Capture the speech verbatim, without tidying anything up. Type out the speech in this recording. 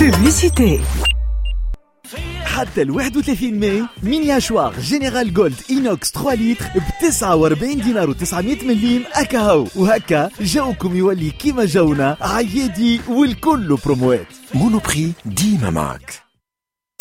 Publicité. حتى ال واحد وثلاثين ماي ميني اشواغ جينيرال جولد اينوكس ثلاثة لتر ب تسعة وأربعين دينار وتسعمائة مليم اكاهو، وهكا جوكم يولي كيما جونا عيادي والكل بروموات. مونوبري ديما معك.